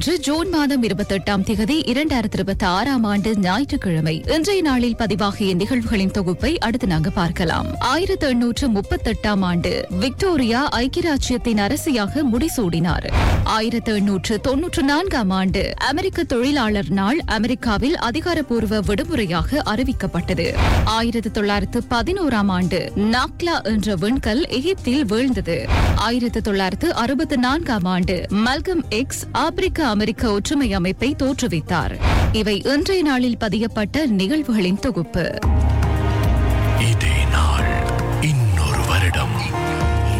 இன்று ஜூன் மாதம் 28ஆம் தேதி 2026ஆம் ஆண்டு ஞாயிற்றுக்கிழமை இன்றைய நாளில் பதிவாகிய நிகழ்வுகளின் தொகுப்பை அடுத்து நாங்க பார்க்கலாம். 1838ஆம் ஆண்டு விக்டோரியா ஐக்கிய ராச்சியத்தின் அரசியாக முடிசூடினார். 1894ஆம் ஆண்டு அமெரிக்க தொழிலாளர் நாள் அமெரிக்காவில் அதிகாரப்பூர்வ விடுமுறையாக அறிவிக்கப்பட்டது. 1911ஆம் ஆண்டு நாக்லா என்ற விண்கல் எகிப்தில் வீழ்ந்தது. 1964ஆம் ஆண்டு மல்கம் எக்ஸ் ஆப்பிரிக்க அமெரிக்க ஒற்றுமை அமைப்பை தோற்றுவித்தார். இவை இன்றைய நாளில் பதியப்பட்ட நிகழ்வுகளின் தொகுப்பு.